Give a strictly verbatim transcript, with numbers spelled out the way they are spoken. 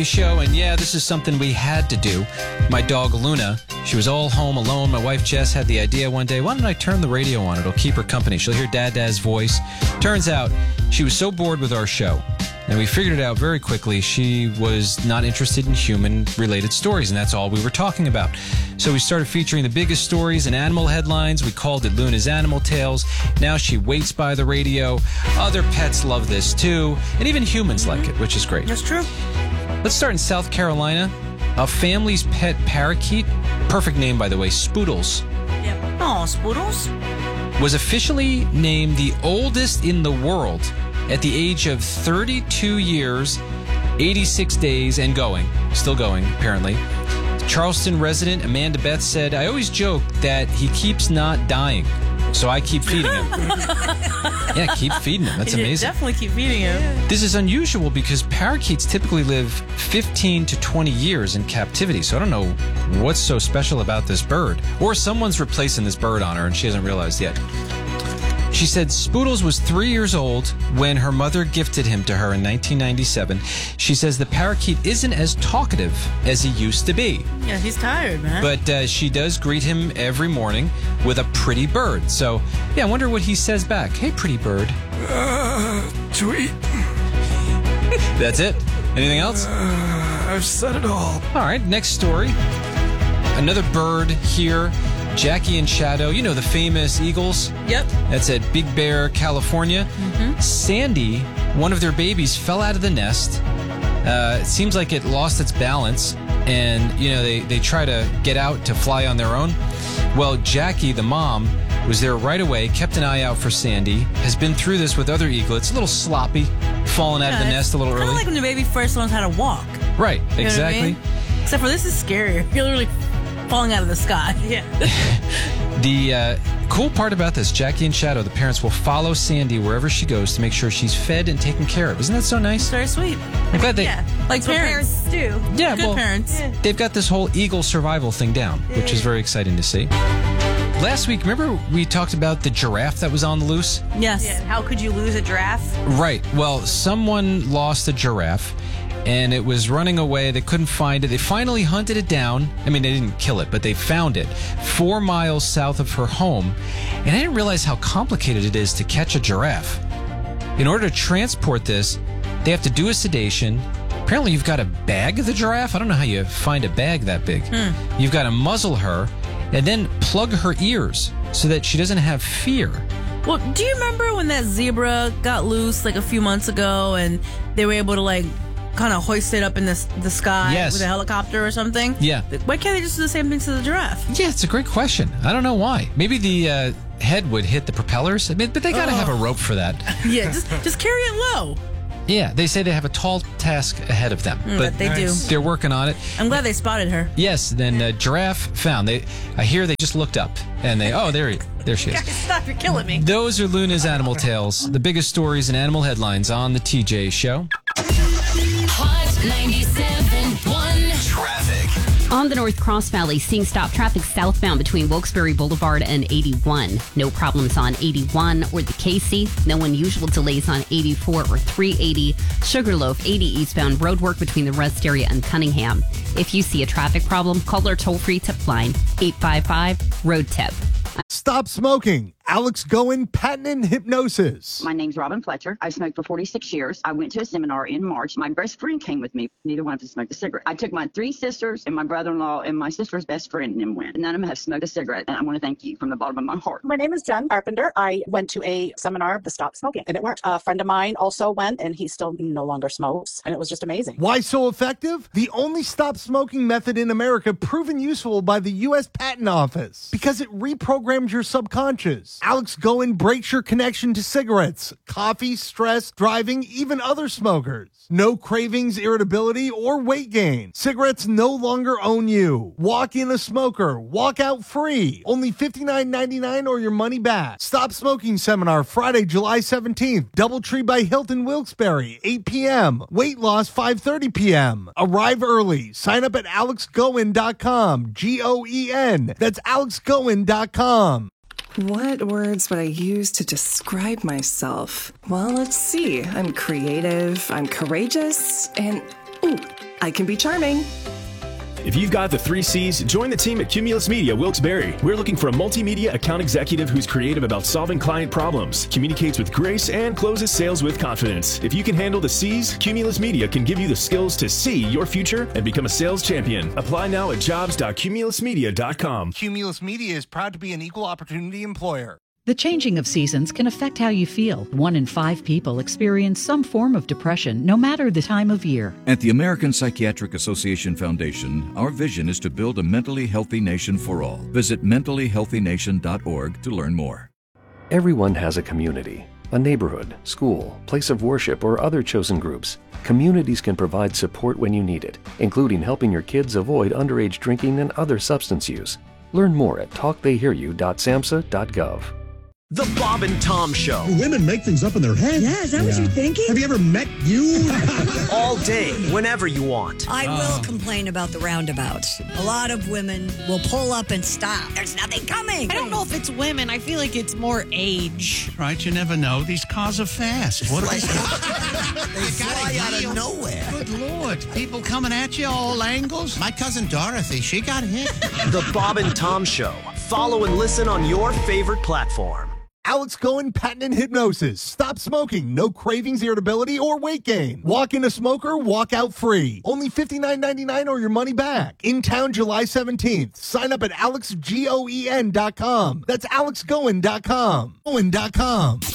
Show, and yeah, this is something we had to do. My dog Luna, she was all home alone. My wife Jess had the idea one day, why don't I turn the radio on? It'll keep her company. She'll hear Dad Dad's voice. Turns out she was so bored with our show, and we figured it out very quickly. She was not interested in human-related stories, and that's all we were talking about. So we started featuring the biggest stories and animal headlines. We called it Luna's Animal Tales. Now she waits by the radio. Other pets love this too, and even humans like it, which is great. That's true. Let's start in South Carolina. A family's pet parakeet, perfect name by the way, Spoodles, Yep. Oh, Spoodles. was officially named the oldest in the world at the age of thirty-two years, eighty-six days, and going. Still going, apparently. Charleston resident Amanda Beth said, I always joke that he keeps not dying, so I keep feeding him. Yeah, keep feeding him. That's You amazing. definitely keep feeding him. This is unusual because parakeets typically live fifteen to twenty years in captivity, so I don't know what's so special about this bird. Or someone's replacing this bird on her and she hasn't realized yet. She said Spoodles was three years old when her mother gifted him to her in nineteen ninety-seven. She says the parakeet isn't as talkative as he used to be. Yeah, he's tired, man. But uh, she does greet him every morning with a pretty bird. So, yeah, I wonder what he says back. Hey, pretty bird. Uh, tweet. That's it? Anything else? Uh, I've said it all. All right, next story. Another bird here. Jackie and Shadow, you know, the famous eagles. Yep. That's at Big Bear, California. Mm-hmm. Sandy, one of their babies, fell out of the nest. Uh, it seems like it lost its balance, and, you know, they, they try to get out to fly on their own. Well, Jackie, the mom, was there right away, kept an eye out for Sandy, has been through this with other eaglets, a little sloppy, falling out Yeah, of the nest a little Kind early. of like when the baby first learns how to walk. Right, You know exactly. what I mean? Except for this is scarier. You're literally falling out of the sky. Yeah. The uh, cool part about this, Jackie and Shadow, the parents will follow Sandy wherever she goes to make sure she's fed and taken care of. Isn't that so nice? Very sweet. I'm glad they... Yeah, Like that's what parents. parents do. Yeah, Good well, parents. Yeah. they've got this whole eagle survival thing down, which is very exciting to see. Last week, remember we talked about the giraffe that was on the loose? Yes. Yeah, how could you lose a giraffe? Right. Well, someone lost a giraffe, and it was running away. They couldn't find it. They finally hunted it down. I mean, they didn't kill it, but they found it four miles south of her home. And I didn't realize how complicated it is to catch a giraffe. In order to transport this, they have to do a sedation. Apparently, you've got to bag the giraffe. I don't know how you find a bag that big. Hmm. You've got to muzzle her and then plug her ears so that she doesn't have fear. Well, do you remember when that zebra got loose like a few months ago and they were able to like kind of hoist it up in the, the sky Yes. with a helicopter or something? Yeah. Why can't they just do the same thing to the giraffe? Yeah, it's a great question. I don't know why. Maybe the uh, head would hit the propellers. I mean, but they got to have a rope for that. Yeah, just just carry it low. Yeah, they say they have a tall task ahead of them, Mm, but but they do. they're working on it. I'm glad they spotted her. Yes, then uh, giraffe found. They, I hear they just looked up and they, oh, there, he, there she is. Stop, you're killing me. Those are Luna's Animal Tales, the biggest stories and animal headlines on the T J Show. Hot ninety-seven point one. Traffic. On the North Cross Valley, seeing stop traffic southbound between Wilkes-Barre Boulevard and eighty-one. No problems on eighty-one or the Casey. No unusual delays on eighty-four or three eighty. Sugarloaf, eighty eastbound. Roadwork between the Rest area and Cunningham. If you see a traffic problem, call our toll-free tip line, eight five five, road tip. Stop smoking. Alex Goen, patent and hypnosis. My name's Robin Fletcher. I smoked for forty-six years. I went to a seminar in March. My best friend came with me. Neither one of us smoked a cigarette. I took my three sisters and my brother-in-law and my sister's best friend and went. None of them have smoked a cigarette. And I want to thank you from the bottom of my heart. My name is Jen Carpenter. I went to a seminar, the Stop Smoking, and it worked. A friend of mine also went, and he still no longer smokes, and it was just amazing. Why so effective? The only stop smoking method in America proven useful by the U S Patent Office because it reprograms your subconscious. Alex Goen breaks your connection to cigarettes, coffee, stress, driving, even other smokers. No cravings, irritability, or weight gain. Cigarettes no longer own you. Walk in a smoker. Walk out free. Only fifty-nine ninety-nine or your money back. Stop Smoking Seminar Friday, July seventeenth. Doubletree by Hilton Wilkes-Barre, eight p.m. Weight loss, five thirty p.m. Arrive early. Sign up at alex goen dot com. G O E N. That's alex goen dot com. What words would I use to describe myself? Well, let's see. I'm creative, I'm courageous, and ooh, I can be charming. If you've got the three C's, join the team at Cumulus Media Wilkes-Barre. We're looking for a multimedia account executive who's creative about solving client problems, communicates with grace, and closes sales with confidence. If you can handle the C's, Cumulus Media can give you the skills to see your future and become a sales champion. Apply now at jobs dot cumulus media dot com. Cumulus Media is proud to be an equal opportunity employer. The changing of seasons can affect how you feel. One in five people experience some form of depression, no matter the time of year. At the American Psychiatric Association Foundation, our vision is to build a mentally healthy nation for all. Visit mentally healthy nation dot org to learn more. Everyone has a community, a neighborhood, school, place of worship, or other chosen groups. Communities can provide support when you need it, including helping your kids avoid underage drinking and other substance use. Learn more at talk they hear you dot samhsa dot gov. The Bob and Tom Show. Women make things up in their head. Yeah, is that yeah. what you're thinking? Have you ever met you? All day, whenever you want. I uh. will complain about the roundabouts. A lot of women will pull up and stop. There's nothing coming. I don't know if it's women. I feel like it's more age. Right, you never know. These cars are fast. What are they? They fly out of nowhere. Good Lord. People coming at you all angles. My cousin Dorothy, she got hit. The Bob and Tom Show. Follow and listen on your favorite platform. Alex Goen Patent and Hypnosis. Stop smoking. No cravings, irritability, or weight gain. Walk in a smoker, walk out free. Only fifty-nine ninety-nine or your money back. In town July seventeenth. Sign up at alex goen dot com. That's alex goen dot com. Goen dot com.